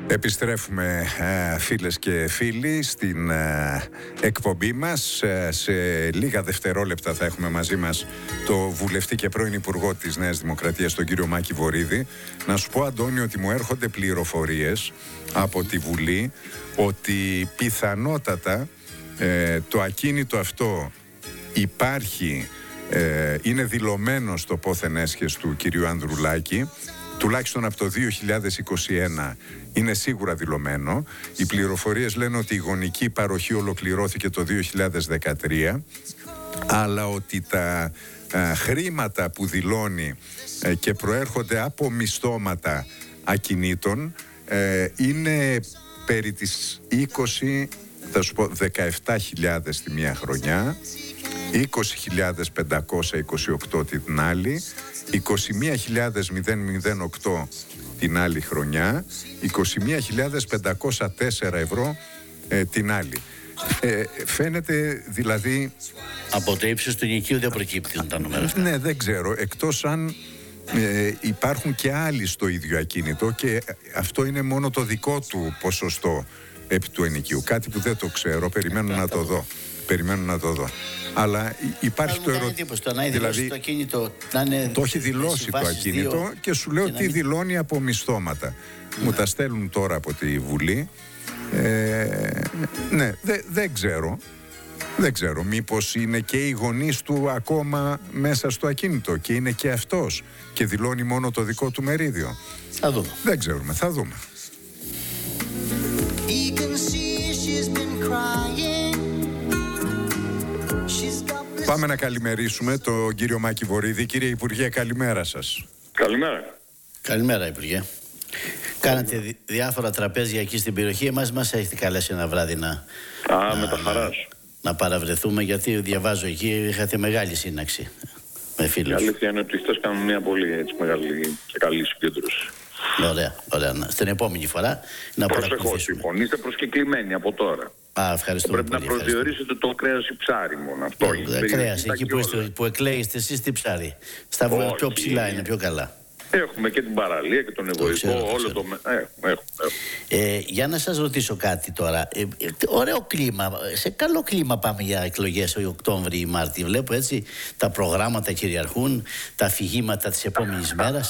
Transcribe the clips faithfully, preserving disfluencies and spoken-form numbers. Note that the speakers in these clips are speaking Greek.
Επιστρέφουμε ε, φίλες και φίλοι στην ε, εκπομπή μας. Ε, σε λίγα δευτερόλεπτα θα έχουμε μαζί μας το βουλευτή και πρώην Υπουργό της Νέας Δημοκρατίας, τον κύριο Μάκη Βορίδη. Να σου πω, Αντώνη, ότι μου έρχονται πληροφορίες από τη Βουλή ότι πιθανότατα ε, το ακίνητο αυτό υπάρχει, ε, είναι δηλωμένο στο πόθεν έσχες του κυρίου Ανδρουλάκη. Τουλάχιστον από το δύο χιλιάδες είκοσι ένα είναι σίγουρα δηλωμένο. Οι πληροφορίες λένε ότι η γονική παροχή ολοκληρώθηκε το δύο χιλιάδες δεκατρία, αλλά ότι τα α, χρήματα που δηλώνει ε, και προέρχονται από μισθώματα ακινήτων ε, είναι περί τις είκοσι, θα σου πω δεκαεπτά χιλιάδες τη μία χρονιά, είκοσι χιλιάδες πεντακόσια είκοσι οκτώ την άλλη, είκοσι μία χιλιάδες οκτώ την άλλη χρονιά, είκοσι μία χιλιάδες πεντακόσια τέσσερα ευρώ ε, την άλλη. Ε, φαίνεται δηλαδή... Από το ύψος του νοικίου δεν προκύπτουν τα νούμερα αυτά. Ναι, δεν ξέρω, εκτός αν ε, υπάρχουν και άλλοι στο ίδιο ακίνητο και αυτό είναι μόνο το δικό του ποσοστό επί του ενοικίου. Κάτι που δεν το ξέρω, περιμένω να το δω. Περιμένω να το δω. Αλλά υπάρχει το ερώτημα. Το να δηλαδή, το ακίνητο, να είναι το έχει δηλώσει το ακίνητο δύο, και σου λέω τι μην... δηλώνει από μισθώματα. Ναι. Μου τα στέλνουν τώρα από τη Βουλή. Ε, ναι, δε, δεν ξέρω. Δεν ξέρω. Μήπως είναι και οι γονείς του ακόμα μέσα στο ακίνητο και είναι και αυτός και δηλώνει μόνο το δικό του μερίδιο. Θα δούμε. Δεν ξέρουμε. Θα δούμε. Πάμε να καλημερίσουμε τον κύριο Μάκη Βορίδη. Κύριε Υπουργέ, καλημέρα σας. Καλημέρα. Καλημέρα, Υπουργέ. Κάνατε δι- διάφορα τραπέζια εκεί στην περιοχή. Εμάς μας έχετε καλέσει ένα βράδυ να, Α, να, με τα χαράς. να, να παραβρεθούμε, γιατί διαβάζω εκεί, είχατε μεγάλη σύναξη με φίλους. Η αλήθεια είναι ότι χθες κάνουμε μια πολύ έτσι, μεγάλη και καλή συγκέντρωση. Ωραία, ωραία. Στην επόμενη φορά να προσεχώς λοιπόν, είστε προσκεκλημένοι από τώρα. Α, ευχαριστούμε Πρέπει πολύ, να προσδιορίσετε το κρέας ή ψάρι μόνο. Αυτό είναι. Το κρέας, εκεί που, είστε, που εκλέγεστε εσείς, τι ψάρι. Στα βόρεια πιο ψηλά είναι, πιο καλά. Έχουμε και την παραλία και τον εγωισμό, το όλο το... Έχουμε, έχουμε, έχουμε. Ε, για να σας ρωτήσω κάτι τώρα. Ε, ε, ωραίο κλίμα. Σε καλό κλίμα πάμε για εκλογές ο Οκτώβρη ή Μάρτη. Βλέπω έτσι τα προγράμματα κυριαρχούν, τα αφηγήματα της επόμενης μέρας.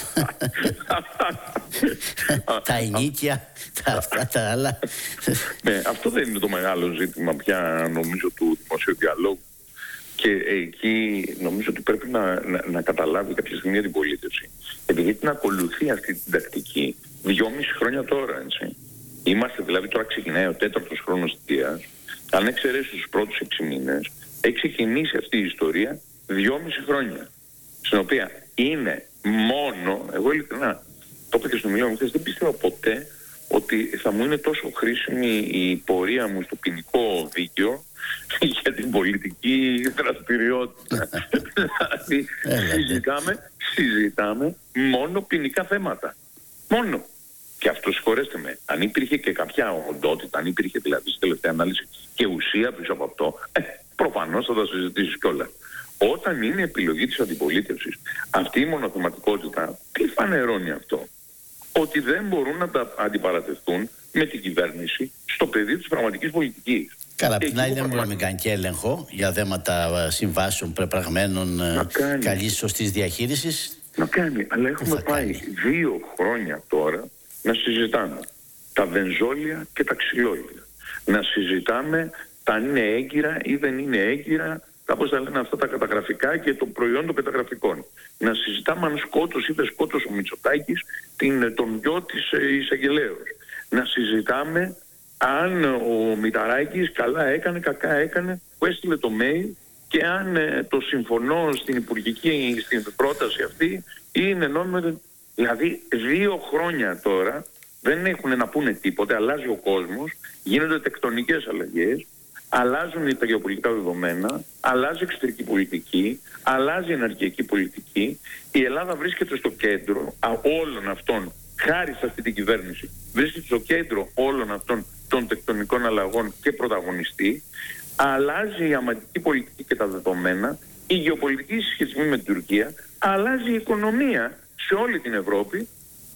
Τα ενίκια, τα αυτά τα άλλα. Ναι, αυτό δεν είναι το μεγάλο ζήτημα πια, νομίζω, του δημοσίου διαλόγου. Και εκεί νομίζω ότι πρέπει να, να, να καταλάβει κάποια στιγμή η αντιπολίτευση. Επειδή την ακολουθεί αυτή την τακτική δυόμιση χρόνια τώρα, έτσι. Είμαστε δηλαδή, τώρα ξεκινάει ο τέταρτος χρόνος θητείας. Αν εξαιρέσει τους πρώτους έξι μήνες, έχει ξεκινήσει αυτή η ιστορία δυόμιση χρόνια. Στην οποία είναι μόνο, εγώ ειλικρινά, το είπα και στο μιλό μου χθες, δεν πιστεύω ποτέ ότι θα μου είναι τόσο χρήσιμη η πορεία μου στο ποινικό δίκαιο για την πολιτική δραστηριότητα. Δηλαδή συζητάμε, συζητάμε μόνο ποινικά θέματα. Μόνο. Και αυτό, συγχωρέστε με, αν υπήρχε και κάποια οντότητα, αν υπήρχε δηλαδή στη τελευταία ανάλυση και ουσία πίσω από αυτό, ε, προφανώς θα τα συζητήσεις κιόλα. Όταν είναι επιλογή της αντιπολίτευσης, αυτή η μονοθεματικότητα, τι φανερώνει αυτό? Ότι δεν μπορούν να τα αντιπαρατευτούν με την κυβέρνηση στο πεδίο της πραγματικής πολιτικής. Καλά, απ' την άλλη δεν μπορούμε να κάνει και έλεγχο για θέματα συμβάσεων, πρεπραγμένων, καλής σωστής διαχείρισης. Να κάνει, αλλά έχουμε πάει κάνει. δύο χρόνια τώρα να συζητάμε τα βενζόλια και τα ξυλόλια. Να συζητάμε τα αν είναι έγκυρα ή δεν είναι έγκυρα, τα πώς θα λένε αυτά τα καταγραφικά και το προϊόν των καταγραφικών. Να συζητάμε αν σκότος ή δεν σκότος ο Μητσοτάκης την, τον γιο της ε, εισαγγελέως. Να συζητάμε αν ο Μηταράκης καλά έκανε, κακά έκανε, που έστειλε το mail και αν ε, το συμφωνώ στην υπουργική, στην πρόταση αυτή είναι νόμιμο. Δηλαδή δύο χρόνια τώρα δεν έχουν να πούνε τίποτε, αλλάζει ο κόσμος, γίνονται τεκτονικές αλλαγές, αλλάζουν τα γεωπολιτικά δεδομένα, αλλάζει η εξωτερική πολιτική, αλλάζει η ενεργειακή πολιτική. Η Ελλάδα βρίσκεται στο κέντρο όλων αυτών, χάρη σε αυτή την κυβέρνηση, βρίσκεται στο κέντρο όλων αυτών των τεκτονικών αλλαγών και πρωταγωνιστή. Αλλάζει η αμυντική πολιτική και τα δεδομένα, η γεωπολιτική συσχετισμή με την Τουρκία, αλλάζει η οικονομία σε όλη την Ευρώπη,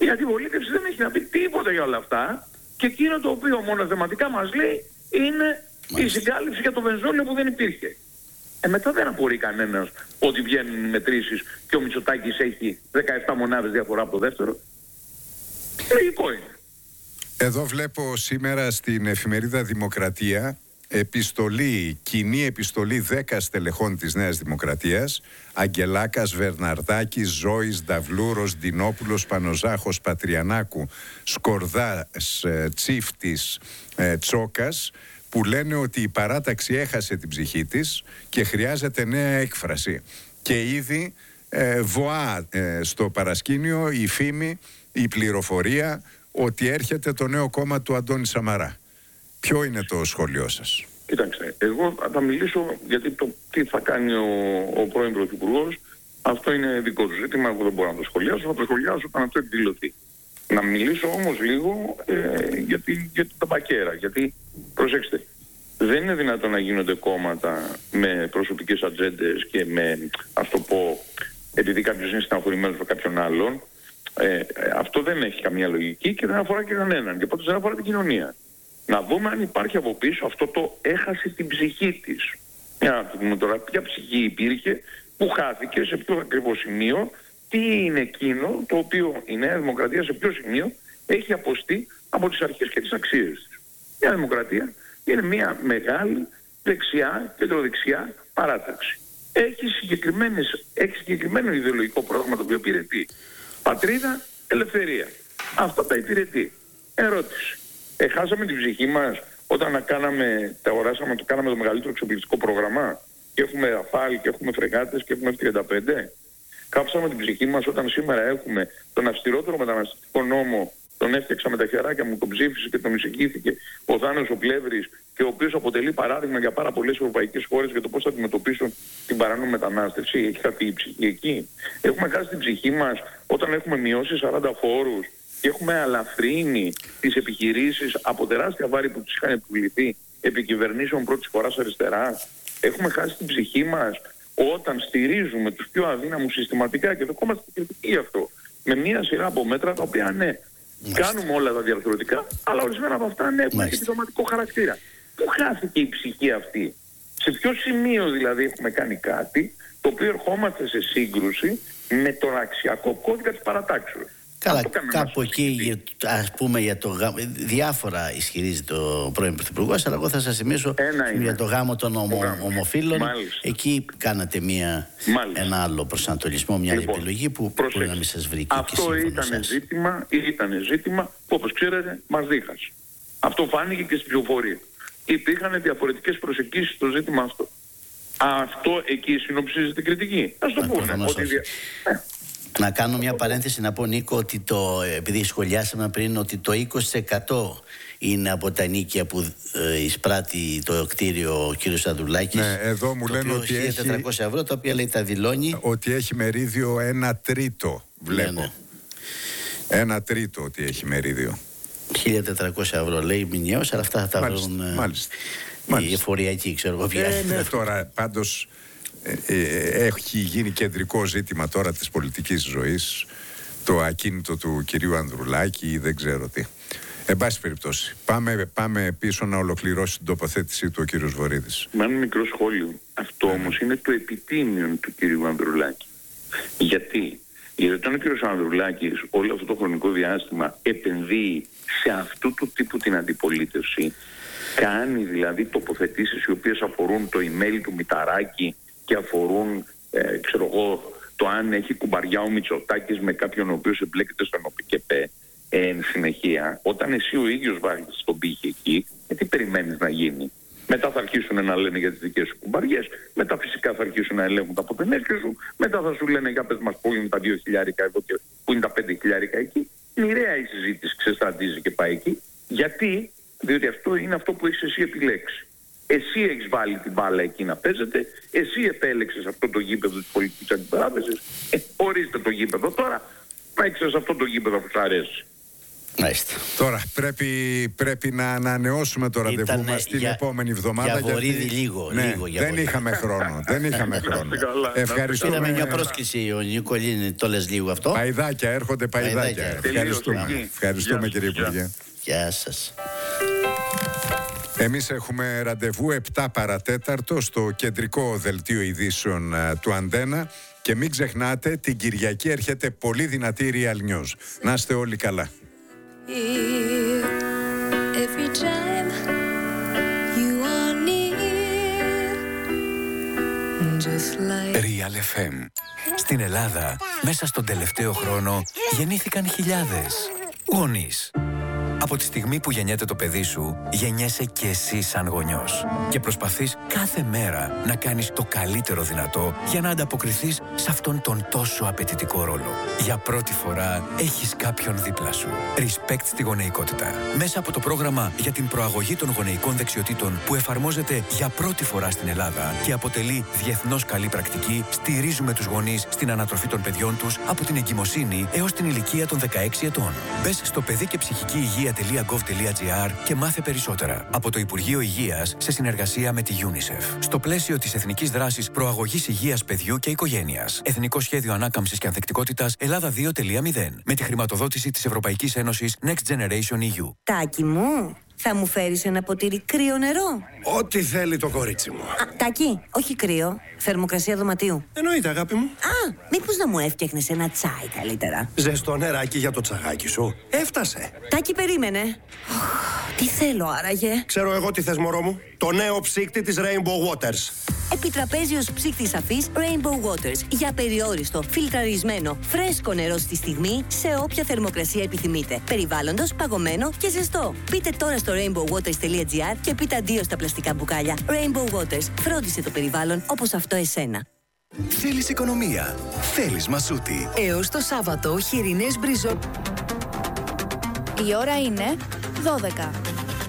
Η αντιπολίτευση δεν έχει να πει τίποτα για όλα αυτά και εκείνο το οποίο μονοθεματικά μας λέει είναι Μάλιστα. η συγκάλυψη για το βενζόλιο που δεν υπήρχε. Ε, μετά δεν απορεί κανένας ότι βγαίνουν οι μετρήσεις και ο Μητσοτάκης έχει δεκαεπτά μονάδες διαφορά από το δεύτερο. Λογικό είναι. Εδώ βλέπω σήμερα στην εφημερίδα Δημοκρατία επιστολή, κοινή επιστολή δέκα στελεχών της Νέας Δημοκρατίας, Αγγελάκας, Βερναρδάκης, Ζώης, Νταυλούρος, Ντινόπουλος, Πανοζάχος, Πατριανάκου, Σκορδάς, Τσίφτης, Τσόκας, που λένε ότι η παράταξη έχασε την ψυχή της και χρειάζεται νέα έκφραση. Και ήδη ε, βοά ε, στο παρασκήνιο η φήμη, η πληροφορία ότι έρχεται το νέο κόμμα του Αντώνη Σαμαρά. Ποιο είναι το σχόλιο σας? Κοιτάξτε, εγώ θα μιλήσω γιατί το τι θα κάνει ο, ο πρώην Πρωθυπουργός, αυτό είναι δικό του ζήτημα, εγώ δεν μπορώ να το σχολιάσω, θα το σχολιάσω όταν αυτό εκδηλωθεί. Να μιλήσω όμως λίγο ε, για, τη, για την ταμπακέρα, γιατί προσέξτε, δεν είναι δυνατόν να γίνονται κόμματα με προσωπικές ατζέντες και με, ας το πω, επειδή κάποιος είναι στεναχωρημένος με κάποιον άλλον. Ε, αυτό δεν έχει καμία λογική και δεν αφορά και κανέναν και πάντως δεν αφορά την κοινωνία. Να δούμε αν υπάρχει από πίσω αυτό το έχασε την ψυχή της. Για να δούμε τώρα ποια ψυχή υπήρχε, που χάθηκε, σε ποιο ακριβώς σημείο, τι είναι εκείνο το οποίο η Νέα Δημοκρατία σε ποιο σημείο έχει αποστεί από τις αρχές και τις αξίες της. Η Νέα Δημοκρατία είναι μια μεγάλη δεξιά, κεντροδεξιά παράταξη. Έχει, έχει συγκεκριμένο ιδεολογικό πρόγραμμα το οποίο υπηρετεί πατρίδα, ελευθερία. Αυτό τα υπηρετεί. Ερώτηση. Έχασαμε την ψυχή μας όταν να κάναμε, τα οράσαμε, το κάναμε το μεγαλύτερο εξοπλιστικό πρόγραμμα και έχουμε Ραφάλ και έχουμε φρεγάτες και έχουμε εφ τριάντα πέντε. Κάψαμε την ψυχή μας όταν σήμερα έχουμε τον αυστηρότερο μεταναστευτικό νόμο, τον έφτιαξα με τα χεράκια μου, τον ψήφισε και τον εισηγήθηκε ο Θάνος ο Πλεύρης και ο οποίος αποτελεί παράδειγμα για πάρα πολλές ευρωπαϊκές χώρες για το πώς θα αντιμετωπίσουν την παράνομη μετανάστευση. Έχει χαθεί η ψυχή εκεί. Έχουμε χάσει την ψυχή μας όταν έχουμε μειώσει σαράντα φόρους και έχουμε αλαφρύνει τις επιχειρήσεις από τεράστια βάρη που τις είχαν επιβληθεί επί κυβερνήσεων πρώτης φοράς αριστερά. Έχουμε χάσει την ψυχή μας όταν στηρίζουμε τους πιο αδύναμους συστηματικά και εδώ είμαστε κριτικοί γι' αυτό. Με μία σειρά από μέτρα τα οποία ναι, Μάλιστα. κάνουμε όλα τα διαρθρωτικά, αλλά ορισμένα από αυτά ναι, έχουν και επιδοματικό χαρακτήρα. Πού χάθηκε η ψυχή αυτή? Σε ποιο σημείο δηλαδή έχουμε κάνει κάτι το οποίο ερχόμαστε σε σύγκρουση με τον αξιακό κώδικα της παρατάξεως? Καλά, κάπου εκεί, ας πούμε, για το γάμο, διάφορα ισχυρίζεται ο πρώην Πρωθυπουργός, αλλά εγώ θα σας θυμίσω για το γάμο των ομο, ομοφύλων. Μάλιστα. Εκεί κάνατε μια, ένα άλλο προσανατολισμό, μια λοιπόν, επιλογή που μπορεί να μην σας βρει. Αυτό ήταν ζήτημα, ήταν ζήτημα που, όπως ξέρετε, μας δίχασε. Αυτό φάνηκε και στην πληροφορία. Υπήρχαν διαφορετικές προσεγγίσεις στο ζήτημα αυτό. Αυτό εκεί συνοψίζει την κριτική. Ας το πούμε. Ότι... Να κάνω μια παρένθεση να πω, Νίκο, ότι το, επειδή σχολιάσαμε πριν ότι το είκοσι τοις εκατό είναι από τα νίκια που ε, εισπράττει το κτίριο ο κύριος Ανδρουλάκης. Ναι, εδώ μου λένε ότι χίλια τετρακόσια ευρώ, τα οποία λέει τα δηλώνει. Ότι έχει μερίδιο ένα τρίτο, βλέπω. Ναι, ναι. Ένα τρίτο ότι έχει μερίδιο. χίλια τετρακόσια ευρώ λέει μηνιαίως, αλλά αυτά θα τα μάλιστα, βρουν μάλιστα, οι μάλιστα. εφοριακοί, ξέρω εγώ ποια. Ε, ναι, τώρα πάντως... Ε, ε, έχει γίνει κεντρικό ζήτημα τώρα της πολιτικής ζωής το ακίνητο του κυρίου Ανδρουλάκη ή δεν ξέρω τι. Εν πάση περιπτώσει, πάμε, πάμε πίσω να ολοκληρώσει την τοποθέτησή του ο κύριος Βορίδης. Με ένα μικρό σχόλιο. Αυτό mm. όμως είναι το επιτίμιο του κυρίου Ανδρουλάκη. Γιατί? Γιατί όταν ο κύριος Ανδρουλάκης όλο αυτό το χρονικό διάστημα επενδύει σε αυτού του τύπου την αντιπολίτευση, κάνει δηλαδή τοποθετήσεις οι οποίες αφορούν το email του Μηταράκη και αφορούν, ε, ξέρω εγώ, το αν έχει κουμπαριά ο Μητσοτάκης με κάποιον ο οποίος εμπλέκεται στον ΟΠΚΕΠΕ, ε, εν συνεχεία, όταν εσύ ο ίδιος βάλεις στον πύχη εκεί, ε, τι περιμένεις να γίνει? Μετά θα αρχίσουν να λένε για τις δικές σου κουμπαριές, μετά φυσικά θα αρχίσουν να ελέγχουν τα ποτενέσκια σου, μετά θα σου λένε για πες μας πού είναι τα δύο χιλιάρικα εδώ και πού είναι τα πέντε χιλιάρικα εκεί. Μοιραία η συζήτηση ξεσταντίζει και πάει εκεί. Γιατί? Διότι αυτό είναι αυτό που έχεις εσύ επιλέξει. Εσύ έχεις βάλει την μπάλα εκεί να παίζεται, εσύ επέλεξες αυτό το γήπεδο της πολιτικής αντιπαράθεσης, ε, ορίστε το γήπεδο τώρα, παίξε σε αυτό το γήπεδο που σου αρέσει. Μάλιστα. Τώρα πρέπει, πρέπει να ανανεώσουμε το ραντεβού Ήτανε μας την για- επόμενη εβδομάδα. για Βορύδη λίγο, ναι, λίγο για δεν Βορύδη. είχαμε χρόνο. δεν είχαμε χρόνο. Ευχαριστούμε. Πήραμε μια πρόσκληση, ο Νικολίνη, το λες λίγο αυτό. Παϊδάκια, έρχονται παϊδάκια. Παϊδάκια. Ευχαριστούμε. Τελείως, Ευχαριστούμε γεια κύριε σας, Υπουργέ. Γεια σας. Εμείς έχουμε ραντεβού επτά παρατέταρτο στο κεντρικό δελτίο ειδήσεων α, του Αντένα και μην ξεχνάτε την Κυριακή έρχεται πολύ δυνατή Real News. Να είστε όλοι καλά. Every time you are near, just like Real εφ εμ. Στην Ελλάδα, μέσα στον τελευταίο χρόνο, γεννήθηκαν χιλιάδες γονείς. Από τη στιγμή που γεννιέται το παιδί σου, γεννιέσαι και εσύ σαν γονιός. Και προσπαθείς κάθε μέρα να κάνεις το καλύτερο δυνατό για να ανταποκριθείς σε αυτόν τον τόσο απαιτητικό ρόλο. Για πρώτη φορά έχεις κάποιον δίπλα σου. Respect στη γονεϊκότητα. Μέσα από το πρόγραμμα για την προαγωγή των γονεϊκών δεξιοτήτων που εφαρμόζεται για πρώτη φορά στην Ελλάδα και αποτελεί διεθνώς καλή πρακτική, στηρίζουμε τους γονείς στην ανατροφή των παιδιών τους από την εγκυμοσύνη έως την ηλικία των δεκαέξι ετών. Μπες στο παιδί και ψυχική υγεία τελεία γκοβ τελεία τζι άρ και μάθε περισσότερα από το Υπουργείο Υγείας σε συνεργασία με τη UNICEF. Στο πλαίσιο της Εθνικής Δράσης Προαγωγής Υγείας Παιδιού και Οικογένειας. Εθνικό Σχέδιο Ανάκαμψης και Ανθεκτικότητας Ελλάδα δύο τελεία μηδέν. Με τη χρηματοδότηση της Ευρωπαϊκής Ένωσης Next Generation ι γιου. Τάκη μου, θα μου φέρεις ένα ποτήρι κρύο νερό? Ό,τι θέλει το κορίτσι μου. Α, Τάκη, όχι κρύο. Θερμοκρασία δωματίου. Εννοείται, αγάπη μου. Α, μήπως να μου έφτιαχνες ένα τσάι καλύτερα? Ζεστό νεράκι για το τσαγάκι σου. Έφτασε. Τάκη, περίμενε. Οχ, τι θέλω άραγε? Ξέρω εγώ τι θες, μωρό μου. Το νέο ψύκτη της Rainbow Waters. Επιτραπέζιος ψύκτης αφής Rainbow Waters. Για περιόριστο, φιλτραρισμένο, φρέσκο νερό στη στιγμή, σε όποια θερμοκρασία επιθυμείτε. Περιβάλλοντος, παγωμένο και ζεστό. Πείτε τώρα στο rainbow waters τελεία τζι άρ και πείτε αντίο στα πλαστικά μπουκάλια. Rainbow Waters. Φρόντισε το περιβάλλον όπως αυτό εσένα. Θέλεις οικονομία. Θέλεις Μασούτη. Έως το Σάββατο, χοιρινές μπριζο... Η ώρα είναι δώδεκα.